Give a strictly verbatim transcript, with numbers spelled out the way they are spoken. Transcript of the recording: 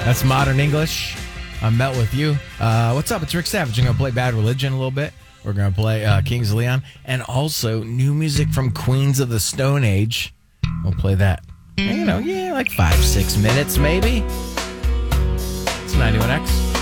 That's Modern English. I'm Met With You. Uh, what's up? It's Rick Savage. I'm going to play Bad Religion a little bit. We're going to play uh, Kings of Leon. And also new music from Queens of the Stone Age. We'll play that. You know, yeah, like five, six minutes maybe. It's ninety-one X.